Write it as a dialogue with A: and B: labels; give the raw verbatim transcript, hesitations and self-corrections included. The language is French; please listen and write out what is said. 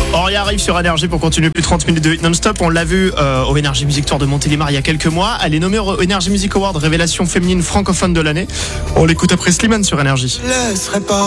A: Ori arrive sur Énergie pour continuer plus de trente minutes de hit non-stop. On l'a vu euh, au Énergie Music Tour de Montélimar il y a quelques mois. Elle est nommée au Énergie Music Award révélation féminine francophone de l'année. On l'écoute après Slimane sur Énergie.
B: Laisserai pas